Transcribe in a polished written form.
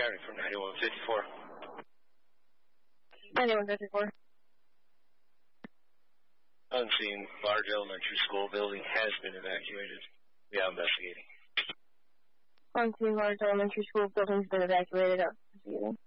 County from 9154. 9154. Unseen large elementary school building has been evacuated. We are investigating. Unseen large elementary school building has been evacuated. Investigating.